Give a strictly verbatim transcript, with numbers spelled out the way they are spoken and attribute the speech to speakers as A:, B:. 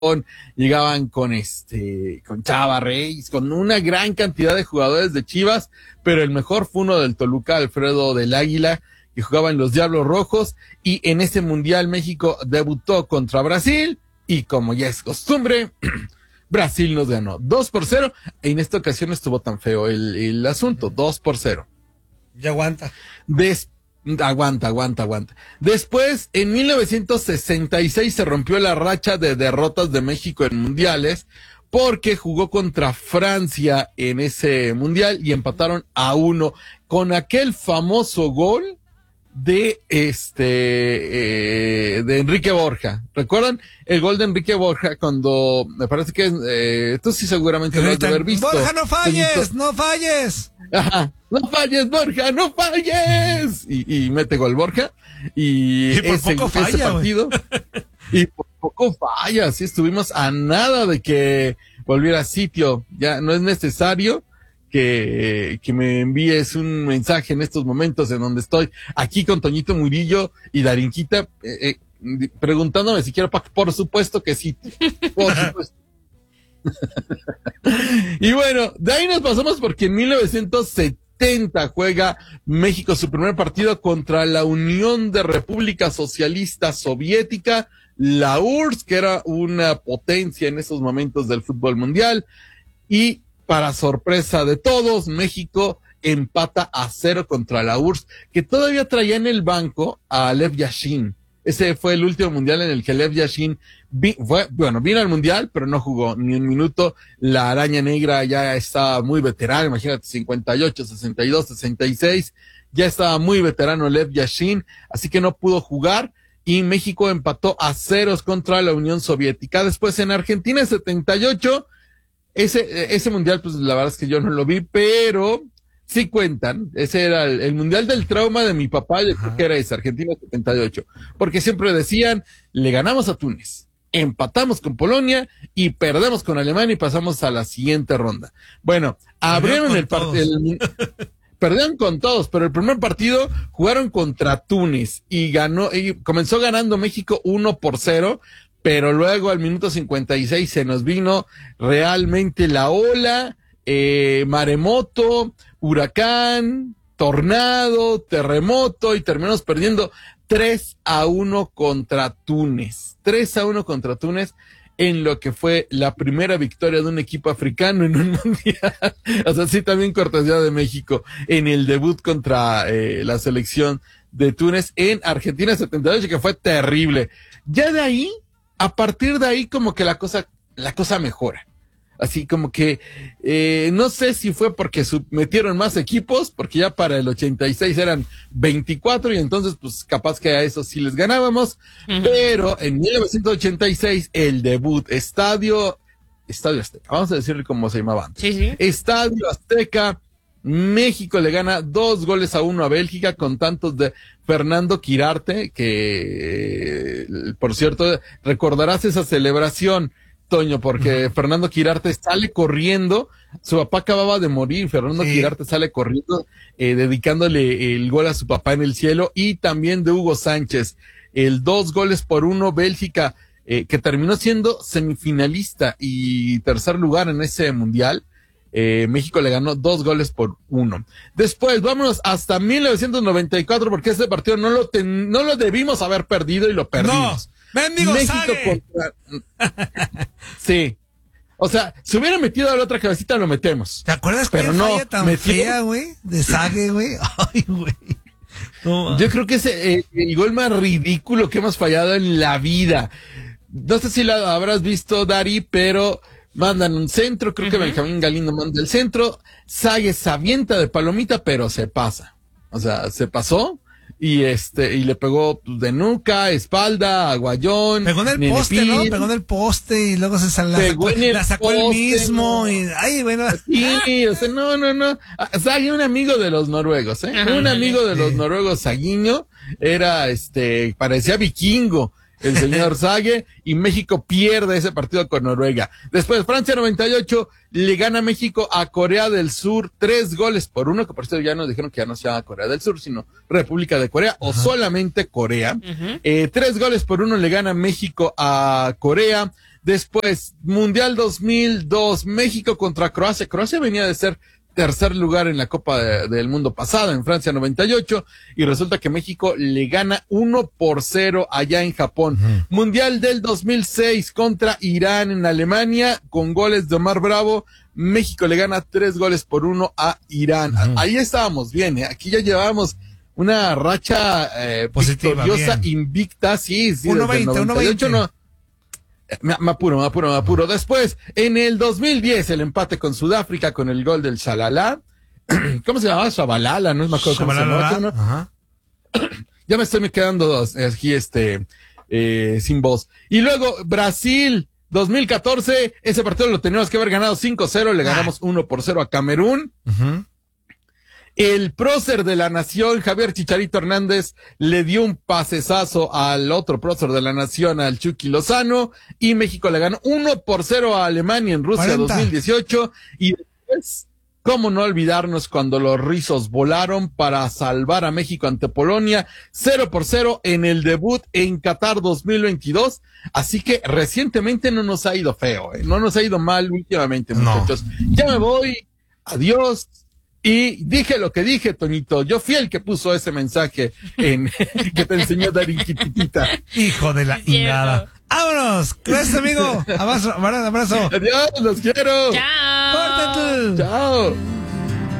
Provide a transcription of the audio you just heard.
A: llegaban con este, con Chava Reyes, con una gran cantidad de jugadores de Chivas, pero el mejor fue uno del Toluca, Alfredo del Águila, que jugaba en los Diablos Rojos, y en ese Mundial México debutó contra Brasil, y como ya es costumbre, Brasil nos ganó dos por cero, y en esta ocasión no estuvo tan feo el, el asunto, dos por cero.
B: Ya aguanta.
A: Des Aguanta, aguanta, aguanta. Después, en mil novecientos sesenta y seis se rompió la racha de derrotas de México en mundiales porque jugó contra Francia en ese mundial y empataron a uno con aquel famoso gol de este eh, de Enrique Borja. ¿Recuerdan el gol de Enrique Borja cuando me parece que eh, tú sí seguramente lo has de haber visto?
B: Borja, no falles, no falles.
A: Ajá, no falles, Borja, no falles. Y, y mete gol Borja. Y,
B: y por
A: ese,
B: poco falla,
A: ese partido. Y por poco falla. Sí, estuvimos a nada de que volviera a sitio. Ya no es necesario que, que me envíes un mensaje en estos momentos en donde estoy aquí con Toñito Murillo y Darinquita, eh, eh, preguntándome si quiero, por supuesto que sí. Por supuesto. Y bueno, de ahí nos pasamos porque en mil novecientos setenta juega México su primer partido contra la Unión de República Socialista Soviética, la U R S S, que era una potencia en esos momentos del fútbol mundial, y para sorpresa de todos, México empata a cero contra la U R S S, que todavía traía en el banco a Lev Yashin. Ese fue el último mundial en el que Lev Yashin vi, fue, bueno, vino al mundial, pero no jugó ni un minuto. La araña negra ya estaba muy veterana, imagínate, cincuenta y ocho, sesenta y dos, sesenta y seis, ya estaba muy veterano Lev Yashin, así que no pudo jugar, y México empató a ceros contra la Unión Soviética. Después en Argentina, setenta y ocho, ese, ese mundial, pues la verdad es que yo no lo vi, pero sí cuentan, ese era el, el mundial del trauma de mi papá, yo creo que era ese, Argentina setenta y ocho, porque siempre decían, le ganamos a Túnez, empatamos con Polonia y perdemos con Alemania y pasamos a la siguiente ronda. Bueno, abrieron el partido, perdieron con todos, pero el primer partido jugaron contra Túnez y ganó, y comenzó ganando México uno por cero, pero luego al minuto cincuenta y seis se nos vino realmente la ola, eh, maremoto, huracán, tornado, terremoto, y terminamos perdiendo tres a uno contra Túnez. tres a uno contra Túnez en lo que fue la primera victoria de un equipo africano en un mundial. O sea, sí, también cortesía de México en el debut contra eh, la selección de Túnez en Argentina setenta y ocho, que fue terrible. Ya de ahí, a partir de ahí, como que la cosa, la cosa mejora. Así como que, eh, no sé si fue porque sub- metieron más equipos, porque ya para el ochenta y seis eran veinticuatro y entonces pues capaz que a eso sí les ganábamos, uh-huh. Pero en mil novecientos ochenta y seis el debut, Estadio, Estadio Azteca, vamos a decirle cómo se llamaba antes.
C: Sí, sí.
A: Estadio Azteca, México le gana dos goles a uno a Bélgica con tantos de Fernando Quirarte, que, eh, por cierto, recordarás esa celebración, Toño, porque uh-huh. Fernando Quirarte sale corriendo, su papá acababa de morir, Fernando sí. Quirarte sale corriendo, eh, dedicándole el gol a su papá en el cielo, y también de Hugo Sánchez, el dos goles por uno, Bélgica, eh, que terminó siendo semifinalista y tercer lugar en ese mundial. Eh, México le ganó dos goles por uno. Después, vámonos hasta mil novecientos noventa y cuatro, porque ese partido no lo, ten, no lo debimos haber perdido y lo perdimos.
B: No. ¡Mendigo
A: México contra... Sí. O sea, si hubiera metido a la otra cabecita, lo metemos.
B: ¿Te acuerdas que
A: pero
B: no
A: falla
B: tan
A: metió...
B: fea, güey? De Sague, güey. Ay, güey. No,
A: yo creo que es eh, el gol más ridículo que hemos fallado en la vida. No sé si la habrás visto, Dari, pero mandan un centro, creo uh-huh. que Benjamín Galindo manda el centro, Sague se avienta de palomita, pero se pasa. O sea, se pasó. Y este, y le pegó de nuca, espalda, aguayón.
B: Pegó en el
A: nenepil.
B: poste, ¿no? Pegó en el poste y luego se sal, la sacó, el la sacó él mismo. Y, ay, bueno.
A: Sí, o sea, no, no, no. Sague, un amigo de los noruegos, ¿eh? Un amigo de los noruegos, Saguiño, era este, parecía vikingo, el señor Sague, y México pierde ese partido con Noruega. Después, Francia noventa y ocho, le gana México a Corea del Sur, tres goles por uno, que por cierto ya nos dijeron que ya no se llama Corea del Sur, sino República de Corea, uh-huh. o solamente Corea. Uh-huh. Eh, tres goles por uno le gana México a Corea. Después, Mundial dos mil dos, México contra Croacia. Croacia venía de ser tercer lugar en la Copa de, del Mundo pasada, en Francia noventa y ocho, y resulta que México le gana uno por cero allá en Japón. Uh-huh. Mundial del dos mil seis contra Irán en Alemania, con goles de Omar Bravo. México le gana tres goles por uno a Irán. Uh-huh. Ahí estábamos bien, ¿eh? Aquí ya llevábamos una racha eh,
B: positiva,
A: victoriosa,
B: bien.
A: Invicta, sí, sí,
B: uno veinte, uno veinte.
A: No. Me, me apuro, me apuro, me apuro. Después, en el dos mil diez, el empate con Sudáfrica con el gol del Shalala. ¿Cómo se llamaba? Shabalala, no me acuerdo cómo se llamaba, ¿no? Ajá. Ya me estoy me quedando aquí, este, eh, sin voz. Y luego, Brasil, dos mil catorce, ese partido lo teníamos que haber ganado cinco cero, le ganamos ah. uno por cero a Camerún. Uh-huh. El prócer de la nación, Javier Chicharito Hernández, le dio un pasesazo al otro prócer de la nación, al Chucky Lozano, y México le ganó uno por cero a Alemania en Rusia cuarenta. dos mil dieciocho, y después, cómo no olvidarnos cuando los rizos volaron para salvar a México ante Polonia, cero por cero en el debut en Qatar dos mil veintidós, así que recientemente no nos ha ido feo, ¿eh? No nos ha ido mal últimamente, muchachos. No. Ya me voy, adiós. Y dije lo que dije, Toñito. Yo fui el que puso ese mensaje en que te enseñó Darinquitita.
B: Hijo de la ingada. ¡Vámonos! Gracias, amigo. Abrazo, abrazo.
A: Adiós, los quiero.
C: Chao.
B: Córtate.
A: Chao.